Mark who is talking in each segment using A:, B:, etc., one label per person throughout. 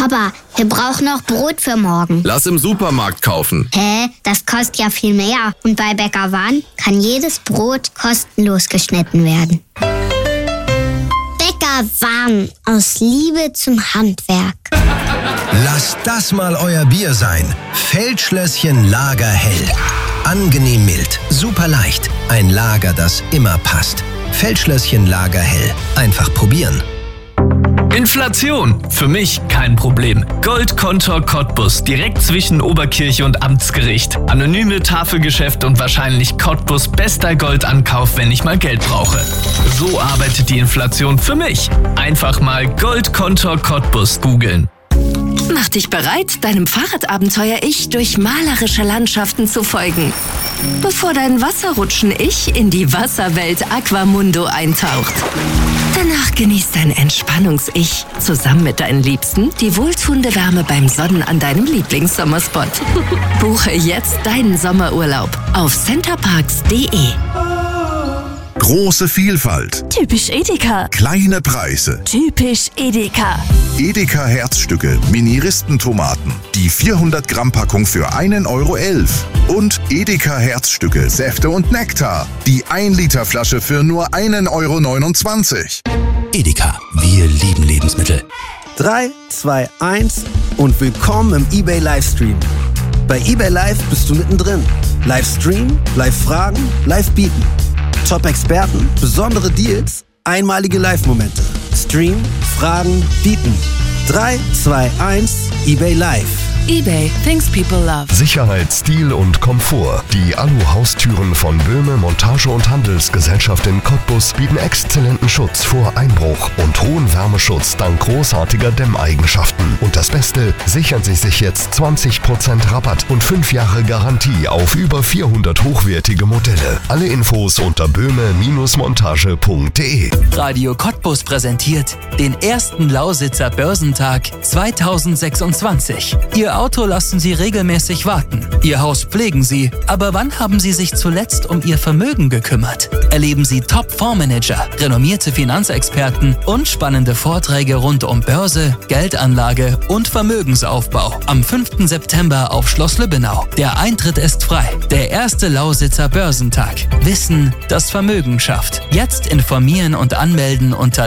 A: Papa, wir brauchen noch Brot für morgen.
B: Lass im Supermarkt kaufen.
A: Hä? Das kostet ja viel mehr. Und bei Bäcker Wan kann jedes Brot kostenlos geschnitten werden. Bäcker Wan, aus Liebe zum Handwerk.
C: Lasst das mal euer Bier sein. Feldschlösschen Lager Hell. Angenehm mild, super leicht. Ein Lager, das immer passt. Feldschlösschen Lager Hell. Einfach probieren.
D: Inflation. Für mich kein Problem. Goldkontor Cottbus, direkt zwischen Oberkirche und Amtsgericht. Anonyme Tafelgeschäft und wahrscheinlich Cottbus bester Goldankauf, wenn ich mal Geld brauche. So arbeitet die Inflation für mich. Einfach mal Goldkontor Cottbus googeln.
E: Mach dich bereit, deinem Fahrradabenteuer-Ich durch malerische Landschaften zu folgen. Bevor dein Wasserrutschen-Ich in die Wasserwelt Aquamundo eintaucht. Danach genießt dein Entspannungs-Ich zusammen mit deinen Liebsten die wohltuende Wärme beim Sonnen an deinem Lieblingssommerspot. Buche jetzt deinen Sommerurlaub auf centerparks.de.
F: Große Vielfalt.
E: Typisch Edeka.
F: Kleine Preise.
E: Typisch Edeka.
F: Edeka Herzstücke, Mini-Ristentomaten. Die 400 Gramm Packung für 1,11 €. Und Edeka Herzstücke, Säfte und Nektar. Die 1 Liter Flasche für nur 1,29 €
C: Edeka, wir lieben Lebensmittel.
G: 3, 2, 1 und willkommen im eBay Livestream. Bei eBay Live bist du mittendrin. Livestream, Live-Fragen, Live-Bieten. Top-Experten, besondere Deals, einmalige Live-Momente. Stream, Fragen, Bieten. 3, 2, 1, eBay Live.
E: eBay, things people love.
H: Sicherheit, Stil und Komfort. Die Alu-Haustüren von Böhme Montage- und Handelsgesellschaft in Cottbus bieten exzellenten Schutz vor Einbruch und hohen Wärmeschutz dank großartiger Dämmeigenschaften. Und das Beste, sichern Sie sich jetzt 20% Rabatt und 5 Jahre Garantie auf über 400 hochwertige Modelle. Alle Infos unter böhme-montage.de.
I: Radio Cottbus präsentiert den ersten Lausitzer Börsentag 2026. Ihr Auto lassen Sie regelmäßig warten. Ihr Haus pflegen Sie. Aber wann haben Sie sich zuletzt um Ihr Vermögen gekümmert? Erleben Sie Top-Fondsmanager, renommierte Finanzexperten und spannende Vorträge rund um Börse, Geldanlage und Vermögensaufbau. Am 5. September auf Schloss Lübbenau. Der Eintritt ist frei. Der erste Lausitzer Börsentag. Wissen, das Vermögen schafft. Jetzt informieren und anmelden unter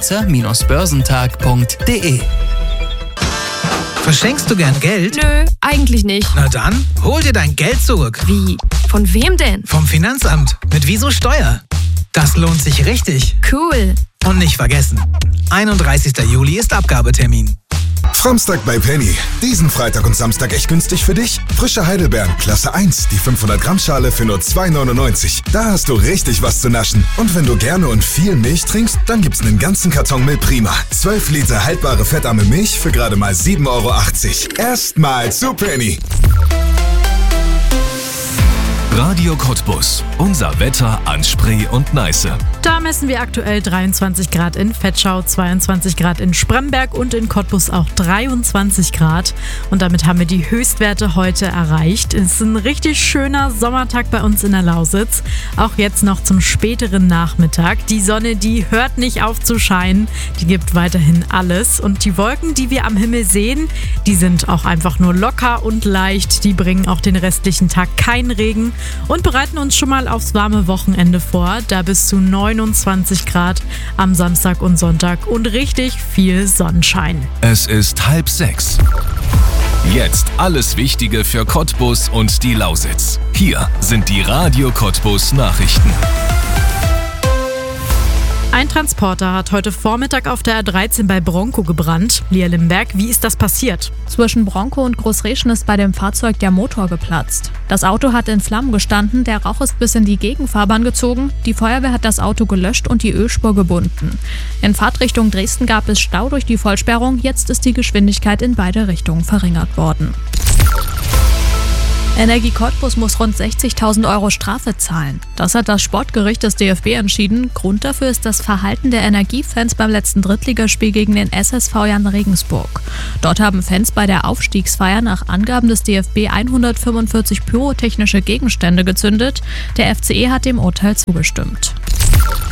I: lausitzer-börsentag.de.
J: Verschenkst du gern Geld?
K: Nö, eigentlich nicht.
J: Na dann, hol dir dein Geld zurück.
K: Wie? Von wem denn?
J: Vom Finanzamt. Mit Wieso Steuer. Das lohnt sich richtig.
K: Cool.
J: Und nicht vergessen, 31. Juli ist Abgabetermin.
F: Framstag bei Penny. Diesen Freitag und Samstag echt günstig für dich. Frische Heidelbeeren, Klasse 1, die 500 Gramm Schale für nur 2,99 €. Da hast du richtig was zu naschen. Und wenn du gerne und viel Milch trinkst, dann gibt's einen ganzen Karton Milch Prima. 12 Liter haltbare fettarme Milch für gerade mal 7,80 €. Erstmal zu Penny.
L: Radio Cottbus. Unser Wetter an Spree und Neiße.
M: Da messen wir aktuell 23 Grad in Vetschau, 22 Grad in Spremberg und in Cottbus auch 23 Grad. Und damit haben wir die Höchstwerte heute erreicht. Es ist ein richtig schöner Sommertag bei uns in der Lausitz. Auch jetzt noch zum späteren Nachmittag. Die Sonne, die hört nicht auf zu scheinen. Die gibt weiterhin alles. Und die Wolken, die wir am Himmel sehen, die sind auch einfach nur locker und leicht. Die bringen auch den restlichen Tag keinen Regen. Und bereiten uns schon mal aufs warme Wochenende vor, da bis zu 29 Grad am Samstag und Sonntag und richtig viel Sonnenschein.
L: Es ist 5:30. Jetzt alles Wichtige für Cottbus und die Lausitz. Hier sind die Radio Cottbus Nachrichten.
M: Ein Transporter hat heute Vormittag auf der A13 bei Bronkow gebrannt. Lia Limberg, wie ist das passiert?
N: Zwischen Bronkow und Großreschen ist bei dem Fahrzeug der Motor geplatzt. Das Auto hat in Flammen gestanden, der Rauch ist bis in die Gegenfahrbahn gezogen. Die Feuerwehr hat das Auto gelöscht und die Ölspur gebunden. In Fahrtrichtung Dresden gab es Stau durch die Vollsperrung. Jetzt ist die Geschwindigkeit in beide Richtungen verringert worden. Energie Cottbus muss rund 60.000 € Strafe zahlen. Das hat das Sportgericht des DFB entschieden. Grund dafür ist das Verhalten der Energiefans beim letzten Drittligaspiel gegen den SSV Jan Regensburg. Dort haben Fans bei der Aufstiegsfeier nach Angaben des DFB 145 pyrotechnische Gegenstände gezündet. Der FCE hat dem Urteil zugestimmt.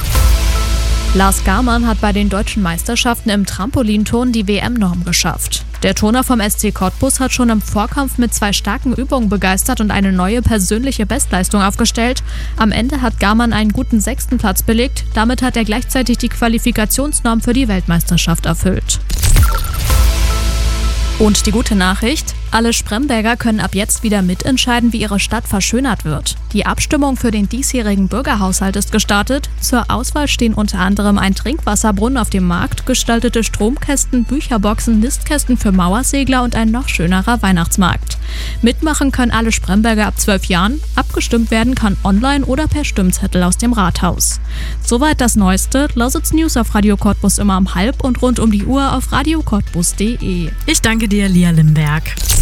N: Lars Garmann hat bei den deutschen Meisterschaften im Trampolinturnen die WM-Norm geschafft. Der Turner vom SC Cottbus hat schon im Vorkampf mit 2 starken Übungen begeistert und eine neue persönliche Bestleistung aufgestellt. Am Ende hat Garmann einen guten 6. Platz belegt. Damit hat er gleichzeitig die Qualifikationsnorm für die Weltmeisterschaft erfüllt. Und die gute Nachricht: Alle Spremberger können ab jetzt wieder mitentscheiden, wie ihre Stadt verschönert wird. Die Abstimmung für den diesjährigen Bürgerhaushalt ist gestartet. Zur Auswahl stehen unter anderem ein Trinkwasserbrunnen auf dem Markt, gestaltete Stromkästen, Bücherboxen, Nistkästen für Mauersegler und ein noch schönerer Weihnachtsmarkt. Mitmachen können alle Spremberger ab 12 Jahren. Abgestimmt werden kann online oder per Stimmzettel aus dem Rathaus. Soweit das Neueste. Lausitz News auf Radio Cottbus immer um 12 und rund um die Uhr auf radiocottbus.de.
M: Ich danke dir, Lia Limberg.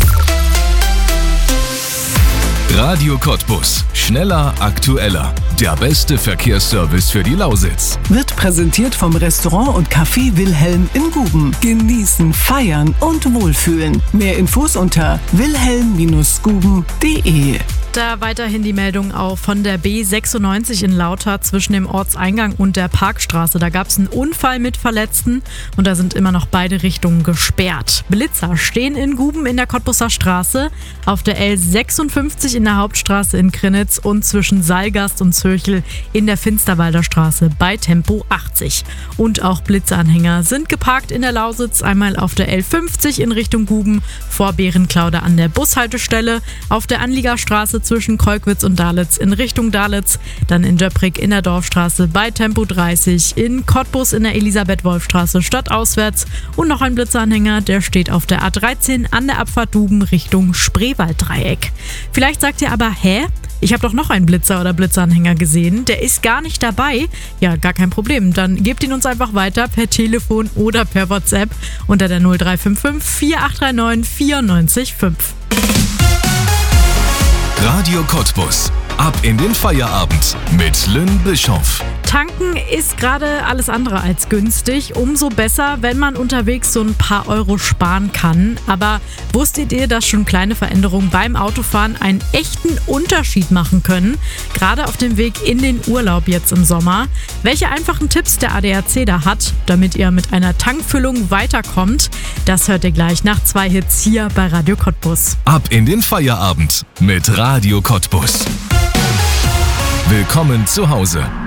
L: Radio Cottbus. Schneller, aktueller. Der beste Verkehrsservice für die Lausitz.
B: Wird präsentiert vom Restaurant und Café Wilhelm in Guben. Genießen, feiern und wohlfühlen. Mehr Infos unter wilhelm-guben.de.
M: Da weiterhin die Meldung auf von der B96 in Lauter zwischen dem Ortseingang und der Parkstraße. Da gab es einen Unfall mit Verletzten und da sind immer noch beide Richtungen gesperrt. Blitzer stehen in Guben in der Cottbuser Straße, auf der L56 in der Hauptstraße in Krinnitz und zwischen Saalgast und Zürchel in der Finsterwalder Straße bei Tempo 80. Und auch Blitzeanhänger sind geparkt in der Lausitz, einmal auf der L50 in Richtung Guben vor Bärenklaude an der Bushaltestelle, auf der Anliegerstraße zwischen Kolkwitz und Dalitz in Richtung Dalitz, dann in Jöprik in der Dorfstraße bei Tempo 30, in Cottbus in der Elisabeth-Wolf-Straße stadtauswärts und noch ein Blitzeranhänger, der steht auf der A13 an der Abfahrt Duben Richtung Spreewalddreieck. Vielleicht sagt ihr aber, ich habe doch noch einen Blitzer oder Blitzeranhänger gesehen, der ist gar nicht dabei. Ja, gar kein Problem, dann gebt ihn uns einfach weiter per Telefon oder per WhatsApp unter der 0355 4839 945.
L: Radio Cottbus. Ab in den Feierabend mit Lynn Bischoff.
M: Tanken ist gerade alles andere als günstig. Umso besser, wenn man unterwegs so ein paar Euro sparen kann. Aber wusstet ihr, dass schon kleine Veränderungen beim Autofahren einen echten Unterschied machen können? Gerade auf dem Weg in den Urlaub jetzt im Sommer. Welche einfachen Tipps der ADAC da hat, damit ihr mit einer Tankfüllung weiterkommt, das hört ihr gleich nach 2 Hits hier bei Radio Cottbus.
L: Ab in den Feierabend mit Radio Cottbus. Willkommen zu Hause.